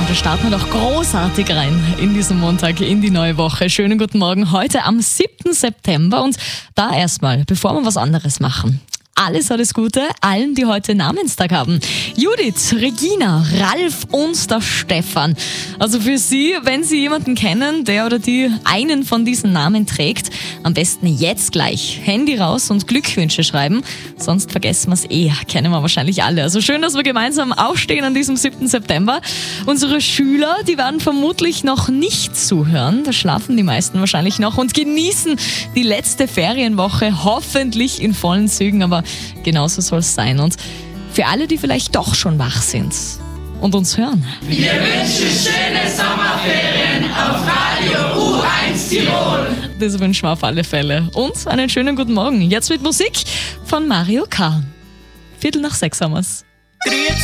da starten wir doch großartig rein in diesen Montag, in die neue Woche. Schönen guten Morgen heute am 7. September und da erstmal, bevor wir was anderes machen. Alles Gute allen, die heute Namenstag haben. Judith, Regina, Ralf und der Stefan. Also für Sie, wenn Sie jemanden kennen, der oder die einen von diesen Namen trägt, am besten jetzt gleich Handy raus und Glückwünsche schreiben. Sonst vergessen wir es kennen wir wahrscheinlich alle. Also schön, dass wir gemeinsam aufstehen an diesem 7. September. Unsere Schüler, die werden vermutlich noch nicht zuhören. Da schlafen die meisten wahrscheinlich noch und genießen die letzte Ferienwoche hoffentlich in vollen Zügen. Aber genauso soll es sein. Und für alle, die vielleicht doch schon wach sind und uns hören. Wir wünschen schöne Sommerferien auf Radio U1 Tirol. Das wünschen wir auf alle Fälle. Und einen schönen guten Morgen. Jetzt mit Musik von Mario K. 5:45 haben wir's.